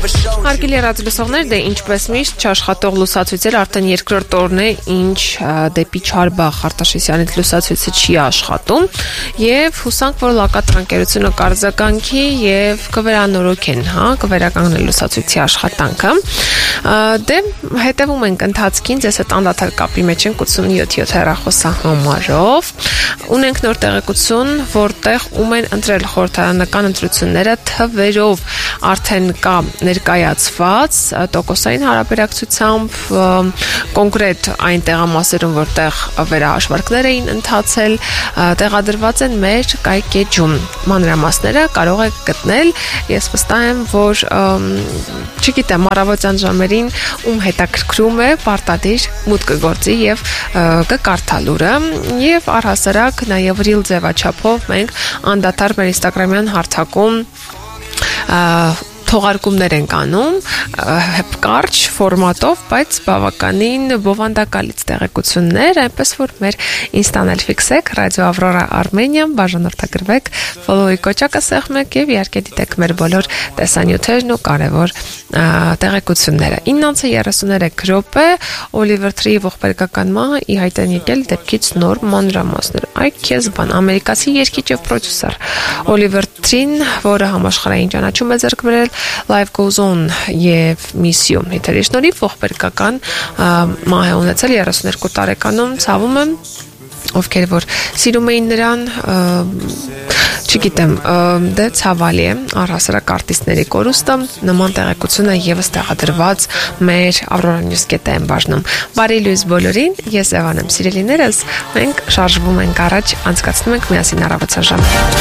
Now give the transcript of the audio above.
Հարգելի ռադիոլսողներ, դե ինչպես միշտ չաշխատող լուսացույցեր արդեն երկրորդ օրն է, ինչ դեպի Չարբախ Արտաշեսյանի լուսացույցը չի աշխատում եւ հուսանք, որ լակատրանքերությունը կարձականքի եւ կվերանորոգեն, կվերականգնեն լուսացույցի աշխատանքը։ Դե հետևում ենք ընթացքին, ձեզ հետ անդադար կապի մեջ ենք 87 հեռախոսահամարով։ Ունենք նոր տեղեկություն, որտեղ ում են ընտրել խորհրդարանական ընտրությունները թվերով արդեն կա ներկայացված տոկոսային հարաբերակցությամբ կոնկրետ այն տեղամասերում, որտեղ վերահաշվարկներ էին ընթացել, տեղադրված են մեր կայքեջում։ Մանրամասները կարող եք գտնել, ես վստահ եմ, որ չգիտեմ, առավոտյան ժամերին ում հետաքրքրում է, պարտադիր մուտք կգործի եւ կկարդա լուրը եւ առհասարակ նաեւ ռիլ ձևաչափով մենք անդադար մեր Instagram-յան հարթակում թողարկումներ ենք անում կարճ ֆորմատով, բայց բավականին բովանդակալից տեղեկություններ, այնպես որ մեր ինստան էլ ֆիքսեք, Ռադիո Ավրորա Արմենիան, բաժանորդագրվեք, ֆոլոուի կոճակը սեղմեք եւ իհարկե դիտեք մեր բոլոր տեսանյութերն ու կարևոր տեղեկությունները։ 9:33 րոպե Օլիվեր Թրիի ողբերգական մահը ի հայտ են եկել դեպքից նոր մանրամասներ։ Այ քեզ բան, ամերիկացի երգիչ եւ պրոդյուսեր Օլիվեր Թրին, որը համաշխարհային ճանաչում է ձեռք բերել Life Goes On եւ Miss You եթերի շնորհիվ ողբերգական մահ է ունեցել 32 տարեկանում, ցավում եմ ովքեր որ սիրում էին նրան, չգիտեմ, դե ցավալի է առհասարակ արտիստների կորուստը, նման տեղեկությունը եւս տեղադրված մեր Aurora News.am բաժնում։ Բարի լույս բոլորին, ես Եվան եմ, սիրելիներս, մենք շարժվում ենք առաջ, անցկացնում ենք միասին առավոտյան ժամը։